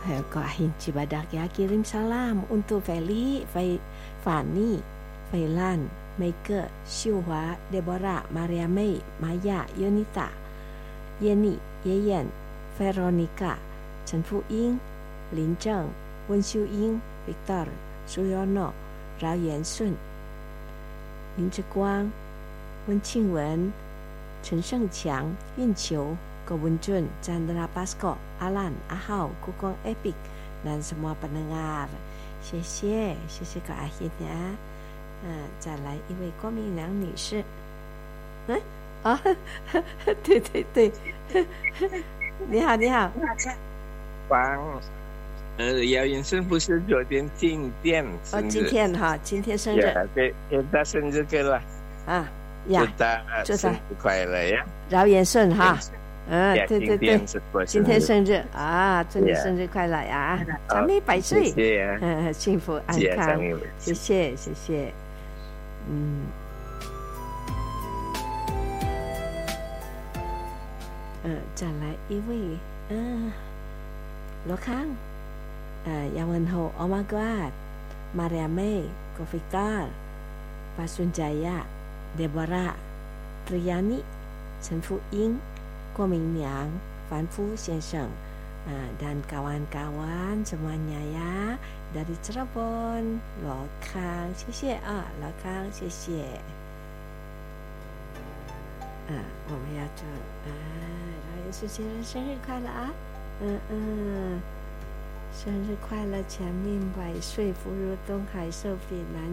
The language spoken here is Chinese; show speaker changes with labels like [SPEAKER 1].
[SPEAKER 1] Qahin Cibadak ya kirim salam untuk Feli, Fanny, Failan, Maker, Xiuhua, Deborah, Maria May, Maya, Yonita, Yenny, Yeyen, Veronica, 陈富英、林正、温秀英、Victor、苏优诺、饶元顺、林志光、温庆文、陈胜强、运球、Ko Bunjun, Chandra Pasco, Alan, Ahau, Kukong Epic, dan semua pendengar. 谢谢 Kak Ahin ya. 再来一位郭明良女士。对对对，你好你好。
[SPEAKER 2] 姚元顺不是昨天进店生日？
[SPEAKER 1] 今天哈，今天生日。
[SPEAKER 2] 对，祝他生日快乐。
[SPEAKER 1] 呀，
[SPEAKER 2] 祝他生日快乐呀！
[SPEAKER 1] 饶元顺哈。对对对，今天生日祝你生日快乐呀！长命百岁，幸福安康，谢谢谢谢。再来一位，罗康，杨文浩 ，Oh my God， Maria May， Kofikar， 巴孙佳亚 ，Deborah， Triani， 陈富英。郭明良、凡夫先生dan kawan-kawan semuanya ya dari Cirebon, 罗康，谢谢罗康，谢谢。我们要祝饶元顺先生生日快乐啊！生日快乐，长命百岁，福如东海，寿比南